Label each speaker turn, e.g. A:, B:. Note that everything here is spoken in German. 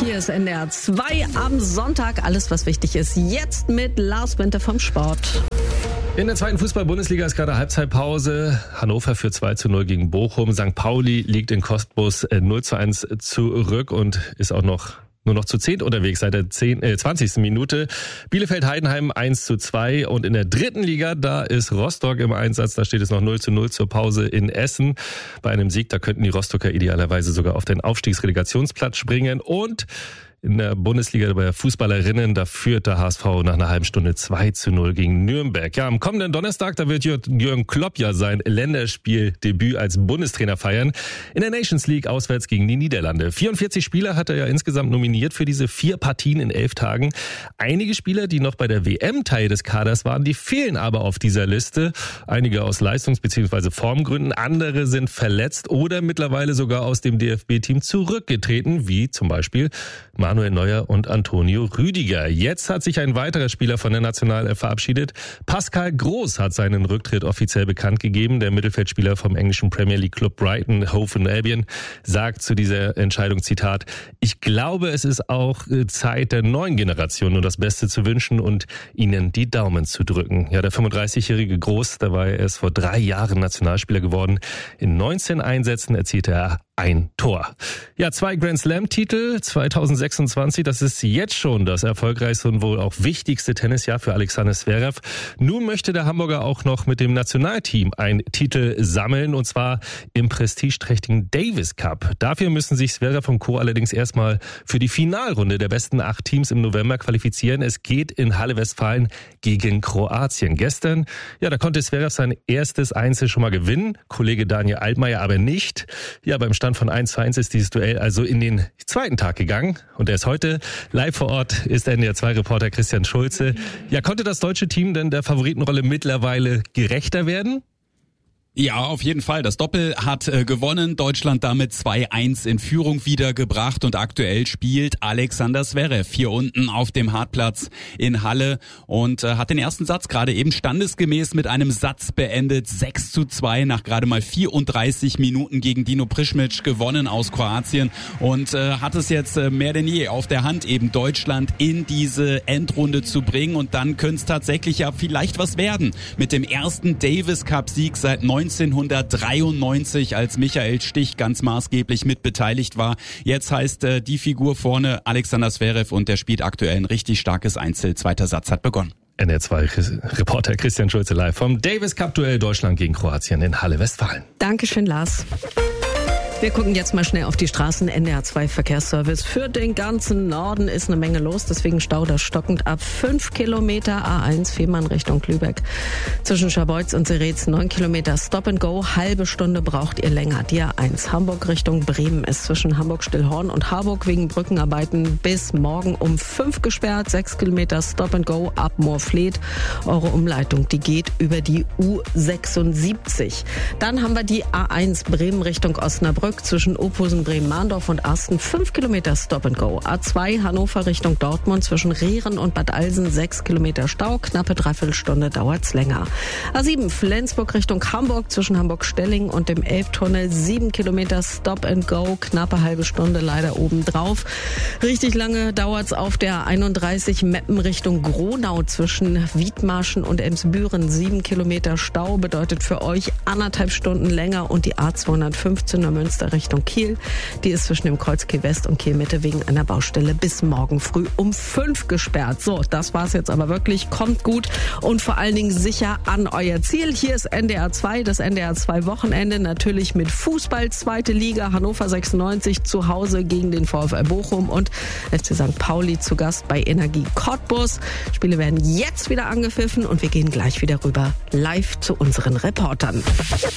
A: Hier ist NDR 2 am Sonntag. Alles, was wichtig ist, jetzt mit Lars Winter vom Sport.
B: In der zweiten Fußball-Bundesliga ist gerade Halbzeitpause. Hannover führt 2:0 gegen Bochum. St. Pauli liegt in Cottbus 0:1 zurück und ist auch nur noch zu 10 unterwegs seit der 20. Minute. Bielefeld-Heidenheim 1:2 und in der dritten Liga, da ist Rostock im Einsatz. Da steht es noch 0:0 zur Pause in Essen. Bei einem Sieg, da könnten die Rostocker idealerweise sogar auf den Aufstiegsrelegationsplatz springen. Und in der Bundesliga bei Fußballerinnen, da führt der HSV nach einer halben Stunde 2:0 gegen Nürnberg. Ja, am kommenden Donnerstag, da wird Jürgen Klopp ja sein Länderspieldebüt als Bundestrainer feiern. In der Nations League auswärts gegen die Niederlande. 44 Spieler hat er ja insgesamt nominiert für diese 4 Partien in 11 Tagen. Einige Spieler, die noch bei der WM Teil des Kaders waren, die fehlen aber auf dieser Liste. Einige aus Leistungs- bzw. Formgründen, andere sind verletzt oder mittlerweile sogar aus dem DFB-Team zurückgetreten, wie zum Beispiel Manuel Neuer und Antonio Rüdiger. Jetzt hat sich ein weiterer Spieler von der Nationalelf verabschiedet. Pascal Groß hat seinen Rücktritt offiziell bekannt gegeben. Der Mittelfeldspieler vom englischen Premier League Club Brighton Hove Albion sagt zu dieser Entscheidung, Zitat, ich glaube, es ist auch Zeit der neuen Generation, nur das Beste zu wünschen und ihnen die Daumen zu drücken. Ja, der 35-jährige Groß, da war er erst vor 3 Jahren Nationalspieler geworden. In 19 Einsätzen erzielte er ein Tor. Ja, 2 Grand Slam-Titel 2026, das ist jetzt schon das erfolgreichste und wohl auch wichtigste Tennisjahr für Alexander Zverev. Nun möchte der Hamburger auch noch mit dem Nationalteam einen Titel sammeln und zwar im prestigeträchtigen Davis Cup. Dafür müssen sich Zverev und Co. allerdings erstmal für die Finalrunde der besten 8 Teams im November qualifizieren. Es geht in Halle Westfalen gegen Kroatien. Gestern, ja, da konnte Zverev sein erstes Einzel schon mal gewinnen, Kollege Daniel Altmaier aber nicht. Ja, beim Stand von 1:1 ist dieses Duell also in den zweiten Tag gegangen. Und er ist heute live vor Ort, ist NDR 2-Reporter Christian Schulze. Ja, konnte das deutsche Team denn der Favoritenrolle mittlerweile gerechter werden?
C: Ja, auf jeden Fall. Das Doppel hat gewonnen. Deutschland damit 2:1 in Führung wiedergebracht und aktuell spielt Alexander Zverev hier unten auf dem Hartplatz in Halle und hat den ersten Satz gerade eben standesgemäß mit einem Satz beendet. 6:2 nach gerade mal 34 Minuten gegen Dino Prischmic gewonnen aus Kroatien und hat es jetzt mehr denn je auf der Hand, eben Deutschland in diese Endrunde zu bringen und dann könnte es tatsächlich ja vielleicht was werden mit dem ersten Davis Cup Sieg seit 1993, als Michael Stich ganz maßgeblich mitbeteiligt war. Jetzt heißt die Figur vorne Alexander Zverev und der spielt aktuell ein richtig starkes Einzel. Zweiter Satz hat begonnen.
B: NDR 2-Reporter Christian Schulze live vom Davis Cup Duell Deutschland gegen Kroatien in Halle Westfalen.
A: Dankeschön, Lars. Wir gucken jetzt mal schnell auf die Straßen. NDR 2 Verkehrsservice. Für den ganzen Norden ist eine Menge los, deswegen Stau da stockend ab 5 Kilometer A1 Fehmarn Richtung Lübeck. Zwischen Scharbeutz und Seretz 9 Kilometer Stop and Go. Halbe Stunde braucht ihr länger. Die A1 Hamburg Richtung Bremen ist zwischen Hamburg-Stillhorn und Harburg wegen Brückenarbeiten bis morgen um 5 gesperrt. 6 Kilometer Stop and Go ab Moorfleet. Eure Umleitung, die geht über die U76. Dann haben wir die A1 Bremen Richtung Osnabrück. Zwischen Ophusen, Bremen-Mahndorf und Arsten 5 Kilometer Stop and Go. A2 Hannover Richtung Dortmund zwischen Rehren und Bad Alsen 6 Kilometer Stau. Knappe Dreiviertelstunde dauert's länger. A7 Flensburg Richtung Hamburg zwischen Hamburg-Stelling und dem Elbtunnel 7 Kilometer Stop and Go. Knappe halbe Stunde leider obendrauf. Richtig lange dauert's auf der 31 Meppen Richtung Gronau zwischen Wiedmarschen und Emsbüren 7 Kilometer Stau. Bedeutet für euch 1,5 Stunden länger und die A215 Münster Richtung Kiel. Die ist zwischen dem Kreuz Kiel West und Kiel Mitte wegen einer Baustelle bis morgen früh um 5 gesperrt. So, das war's jetzt aber wirklich. Kommt gut und vor allen Dingen sicher an euer Ziel. Hier ist NDR 2, das NDR 2 Wochenende. Natürlich mit Fußball, 2. Liga, Hannover 96 zu Hause gegen den VfL Bochum und FC St. Pauli zu Gast bei Energie Cottbus. Spiele werden jetzt wieder angepfiffen und wir gehen gleich wieder rüber live zu unseren Reportern.